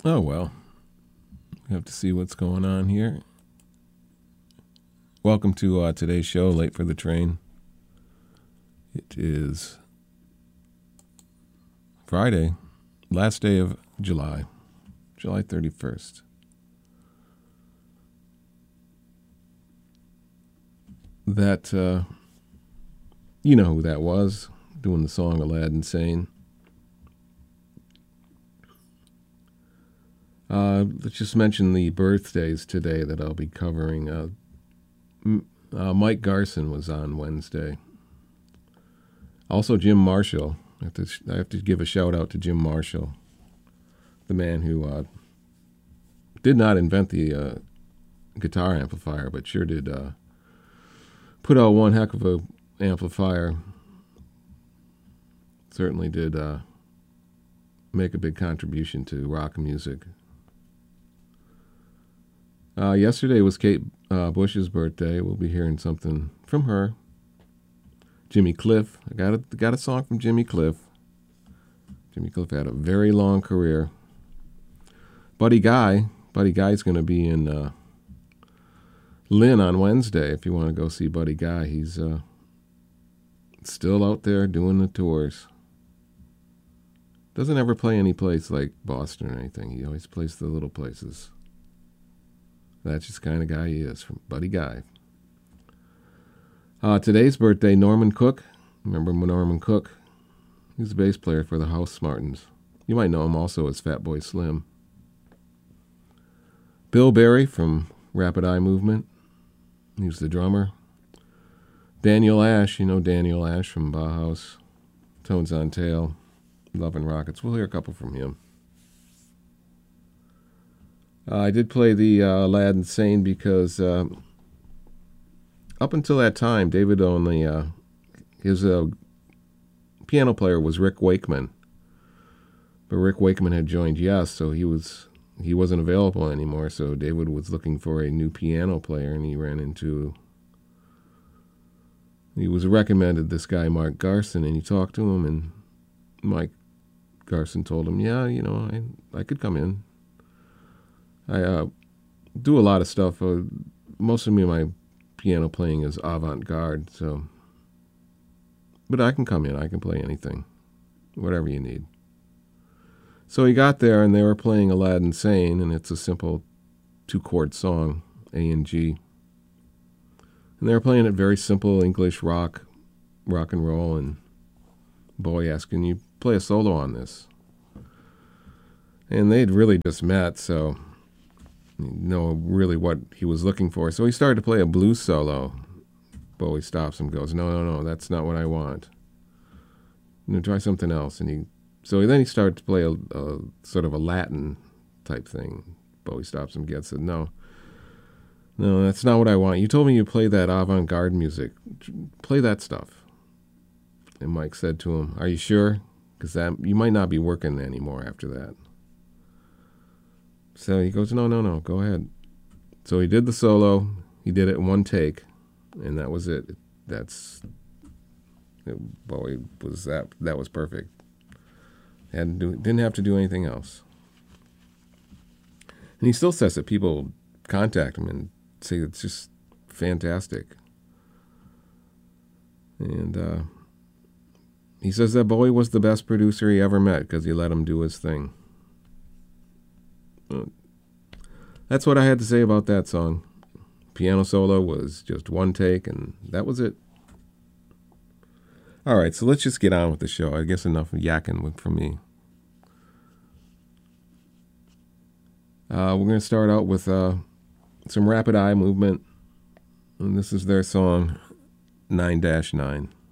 Oh, well. We have to see what's going on here. Welcome to today's show, Late for the Train. It is Friday, last day of July 31st. That, you know who that was, doing the song Aladdin Sane. Let's just mention the birthdays today that I'll be covering. Mike Garson was on Wednesday. Also Jim Marshall. I have to give a shout out to Jim Marshall, the man who did not invent the guitar amplifier, but sure did put out one heck of a amplifier. Certainly did make a big contribution to rock music. Yesterday was Kate Bush's birthday. We'll be hearing something from her. Jimmy Cliff. I got a song from Jimmy Cliff. Jimmy Cliff had a very long career. Buddy Guy's going to be in Lynn on Wednesday. If you want to go see Buddy Guy, he's still out there doing the tours. Doesn't ever play any place like Boston or anything. He always plays the little places. That's just the kind of guy he is, from Buddy Guy. Today's birthday, Norman Cook. Remember Norman Cook? He's the bass player for the Housemartins. You might know him also as Fatboy Slim. Bill Berry from Rapid Eye Movement. He's the drummer. Daniel Ash, you know Daniel Ash from Bauhaus. Tones on Tail, Love and Rockets. We'll hear a couple from him. I did play the Aladdin Sane because up until that time, David only his piano player was Rick Wakeman, but Rick Wakeman had joined Yes, so he wasn't available anymore. So David was looking for a new piano player, and he was recommended this guy Mark Garson, and he talked to him, and Mike Garson told him, "Yeah, I could come in. I do a lot of stuff. Most of my piano playing is avant-garde, but I can come in. I can play anything, whatever you need." So he got there, and they were playing Aladdin Sane, and it's a simple 2-chord song, A and G. And they were playing it very simple English rock and roll, and Bowie asked, "Can you play a solo on this?" And they'd really just met, so know really what he was looking for. So he started to play a blues solo. Bowie stops him, goes, No, that's not what I want. Try something else. And then he started to play a sort of a Latin type thing. Bowie stops him, gets it. No, that's not what I want. You told me you play that avant-garde music. Play that stuff. And Mike said to him, "Are you sure? Because you might not be working anymore after that." So he goes, No, go ahead. So he did the solo. He did it in one take, and that was it. Bowie was that was perfect. Didn't have to do anything else. And he still says that people contact him and say it's just fantastic. And he says that Bowie was the best producer he ever met because he let him do his thing. That's what I had to say about that song. Piano solo was just one take, and that was it. All right, so let's just get on with the show. I guess enough yakking from me. We're going to start out with some Rapid Eye Movement, and this is their song 9-9.